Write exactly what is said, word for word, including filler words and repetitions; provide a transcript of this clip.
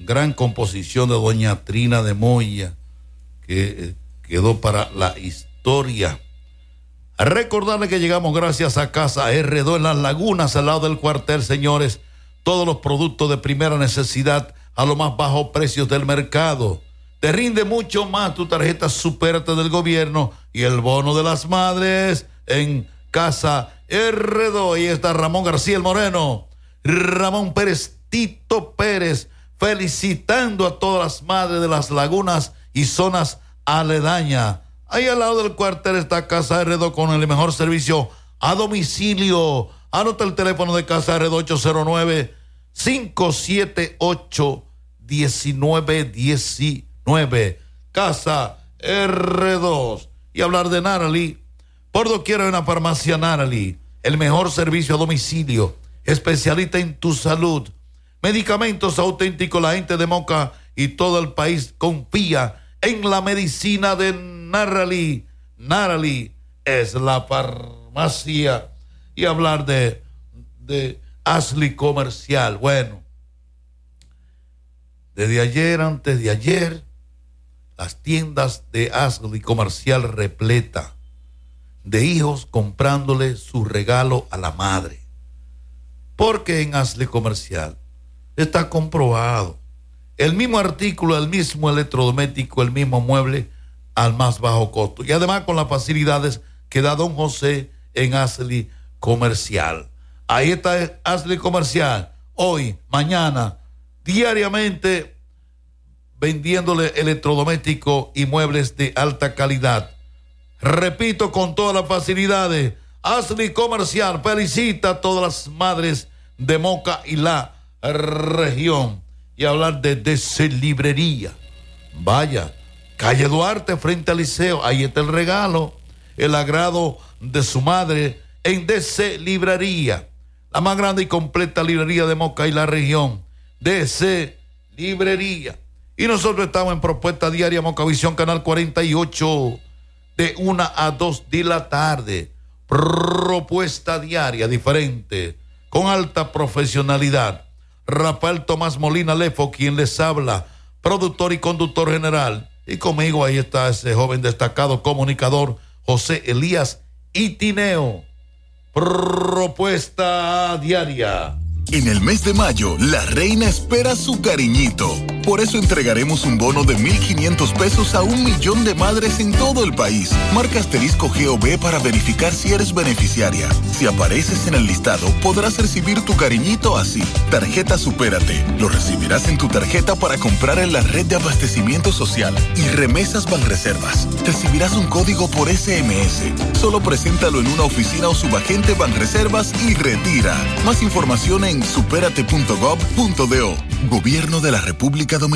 gran composición de doña Trina de Moya, que eh, quedó para la historia. A recordarle que llegamos gracias a Casa R dos en Las Lagunas, al lado del cuartel, señores. Todos los productos de primera necesidad a los más bajos precios del mercado. Te rinde mucho más tu tarjeta Supérate del gobierno y el bono de las madres en Casa R dos. Ahí está Ramón García el Moreno, Ramón Pérez, Tito Pérez, felicitando a todas las madres de Las Lagunas y zonas aledañas. Ahí al lado del cuartel está Casa R dos con el mejor servicio a domicilio. Anota el teléfono de Casa R dos, ocho cero nueve, cinco siete ocho, uno nueve uno nueve. Casa R dos. Y hablar de Narali. Por doquier hay una farmacia Narali. El mejor servicio a domicilio. Especialista en tu salud. Medicamentos auténticos. La gente de Moca y todo el país confía en la medicina de Narali. Narali es la farmacia. Y hablar de, de Ashley Comercial. Bueno, desde ayer, antes de ayer, las tiendas de Ashley Comercial repleta de hijos comprándole su regalo a la madre. Porque en Ashley Comercial está comprobado. El mismo artículo, el mismo electrodoméstico, el mismo mueble al más bajo costo. Y además con las facilidades que da Don José en Ashley Comercial. Ahí está Ashley Comercial. Hoy, mañana, diariamente vendiéndole electrodomésticos y muebles de alta calidad. Repito, con todas las facilidades. Ashley Comercial felicita a todas las madres de Moca y la región. Y hablar de D C Librería. Vaya, calle Duarte frente al Liceo. Ahí está el regalo, el agrado de su madre en D C Librería. La más grande y completa librería de Moca y la región. D C Librería. Y nosotros estamos en propuesta diaria Mocavisión Canal cuarenta y ocho de una a dos de la tarde. Propuesta diaria diferente, con alta profesionalidad. Rafael Tomás Molina Lefo, quien les habla, productor y conductor general. Y conmigo ahí está ese joven destacado comunicador, José Elías Itineo. Propuesta diaria. En el mes de mayo, la reina espera su cariñito. Por eso entregaremos un bono de mil quinientos pesos a un millón de madres en todo el país. Marca asterisco G O B para verificar si eres beneficiaria. Si apareces en el listado, podrás recibir tu cariñito así. Tarjeta Supérate. Lo recibirás en tu tarjeta para comprar en la red de abastecimiento social y remesas Banreservas. Recibirás un código por S M S. Solo preséntalo en una oficina o subagente Banreservas y retira. Más información en supérate punto gov punto do. Gobierno de la República Dominicana.